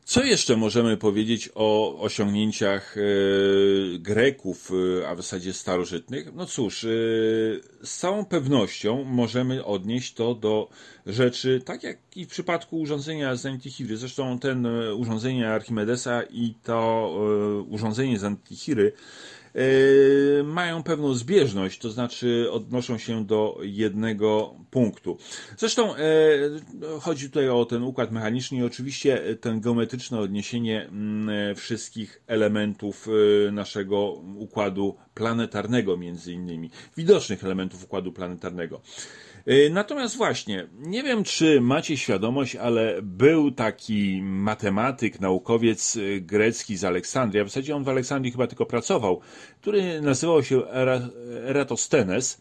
Co jeszcze możemy powiedzieć o osiągnięciach Greków, a w zasadzie starożytnych? No cóż, z całą pewnością możemy odnieść to do rzeczy, tak jak i w przypadku urządzenia z Antichiry. Zresztą ten urządzenie Archimedesa i to urządzenie z Antichiry mają pewną zbieżność, to znaczy odnoszą się do jednego punktu. Zresztą chodzi tutaj o ten układ mechaniczny i oczywiście ten geometryczne odniesienie wszystkich elementów naszego układu planetarnego, między innymi, widocznych elementów układu planetarnego. Natomiast właśnie, nie wiem, czy macie świadomość, ale był taki matematyk, naukowiec grecki z Aleksandrii, a w zasadzie on w Aleksandrii chyba tylko pracował, który nazywał się Eratosthenes.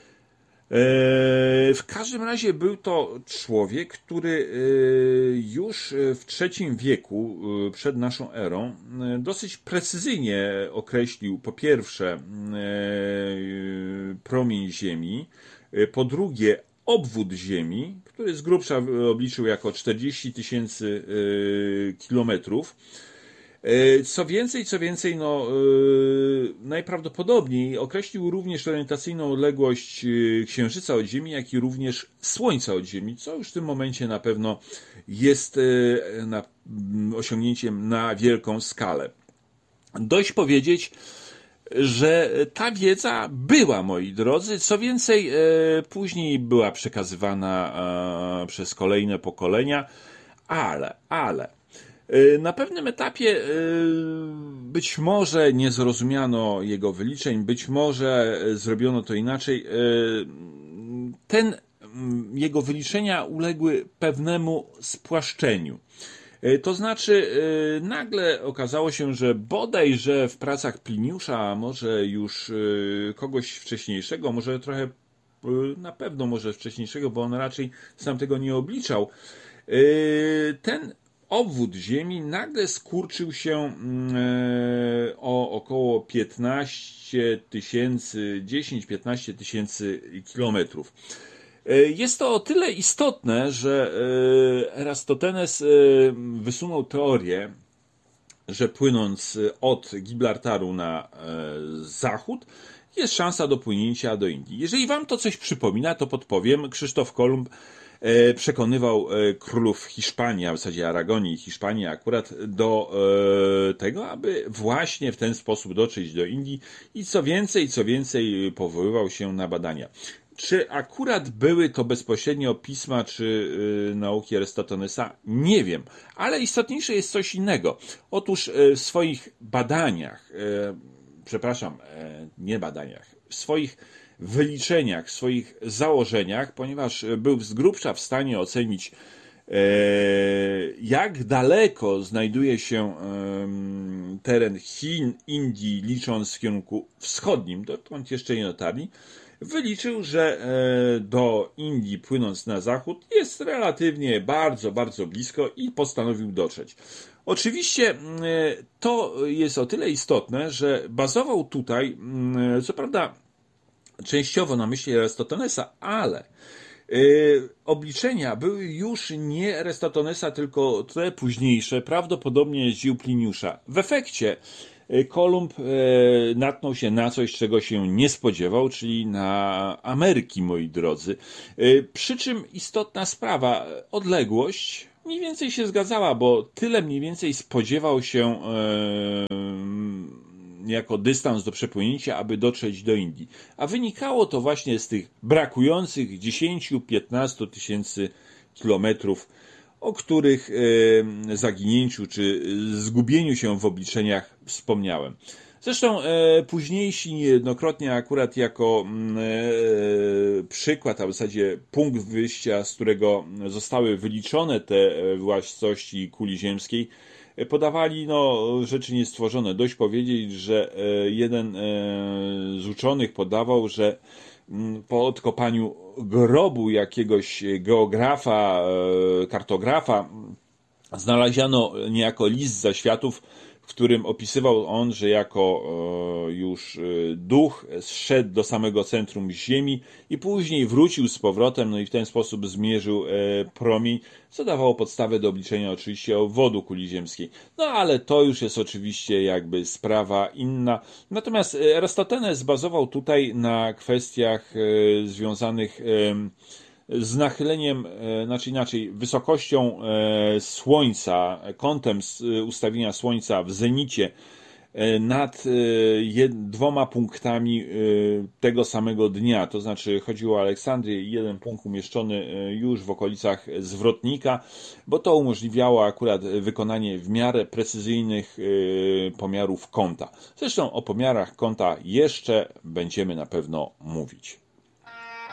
W każdym razie był to człowiek, który już w III wieku przed naszą erą dosyć precyzyjnie określił po pierwsze promień Ziemi, po drugie obwód Ziemi, który z grubsza obliczył jako 40 000 kilometrów. Co więcej, najprawdopodobniej określił również orientacyjną odległość Księżyca od Ziemi, jak i również Słońca od Ziemi, co już w tym momencie na pewno jest osiągnięciem na wielką skalę. Dość powiedzieć, że ta wiedza była, moi drodzy, co więcej, później była przekazywana przez kolejne pokolenia, ale na pewnym etapie być może nie zrozumiano jego wyliczeń, być może zrobiono to inaczej. Jego wyliczenia uległy pewnemu spłaszczeniu. To znaczy, nagle okazało się, że bodajże w pracach Pliniusza, a może już kogoś wcześniejszego, może trochę, na pewno może wcześniejszego, bo on raczej sam tego nie obliczał, ten obwód Ziemi nagle skurczył się o około 15 000, 10-15 tysięcy kilometrów. Jest to o tyle istotne, że Eratosthenes wysunął teorię, że płynąc od Gibraltaru na zachód jest szansa do płynięcia do Indii. Jeżeli wam to coś przypomina, to podpowiem. Krzysztof Kolumb przekonywał królów Hiszpanii, a w zasadzie Aragonii i Hiszpanii akurat do tego, aby właśnie w ten sposób dotrzeć do Indii i co więcej powoływał się na badania. Czy akurat były to bezpośrednio pisma czy nauki Arystotela? Nie wiem, ale istotniejsze jest coś innego. Otóż w swoich badaniach, w swoich wyliczeniach, w swoich założeniach, ponieważ był z grubsza w stanie ocenić, jak daleko znajduje się teren Chin, Indii, licząc w kierunku wschodnim, dokąd jeszcze nie dotarli, wyliczył, że do Indii płynąc na zachód jest relatywnie bardzo, bardzo blisko i postanowił dotrzeć. Oczywiście to jest o tyle istotne, że bazował tutaj, co prawda częściowo na myśli Arystotelesa, ale obliczenia były już nie Arystotelesa, tylko trochę późniejsze, prawdopodobnie z dzieł Pliniusza. W efekcie Kolumb natknął się na coś, czego się nie spodziewał, czyli na Ameryki, moi drodzy. Przy czym istotna sprawa, odległość mniej więcej się zgadzała, bo tyle mniej więcej spodziewał się jako dystans do przepłynięcia, aby dotrzeć do Indii. A wynikało to właśnie z tych brakujących 10-15 tysięcy kilometrów, o których zaginięciu czy zgubieniu się w obliczeniach wspomniałem. Zresztą późniejsi niejednokrotnie akurat jako przykład, a w zasadzie punkt wyjścia, z którego zostały wyliczone te właściwości kuli ziemskiej, podawali rzeczy niestworzone. Dość powiedzieć, że jeden z uczonych podawał, że po odkopaniu grobu jakiegoś geografa, kartografa, znaleziono niejako list zaświatów, w w którym opisywał on, że jako już duch zszedł do samego centrum Ziemi i później wrócił z powrotem, no i w ten sposób zmierzył promień, co dawało podstawę do obliczenia oczywiście obwodu kuli ziemskiej. No ale to już jest oczywiście jakby sprawa inna. Natomiast Eratosthenes bazował tutaj na kwestiach związanych z nachyleniem, znaczy inaczej, wysokością Słońca, kątem ustawienia Słońca w zenicie nad 2 punktami tego samego dnia. To znaczy chodziło o Aleksandrię i jeden punkt umieszczony już w okolicach zwrotnika, bo to umożliwiało akurat wykonanie w miarę precyzyjnych pomiarów kąta. Zresztą o pomiarach kąta jeszcze będziemy na pewno mówić.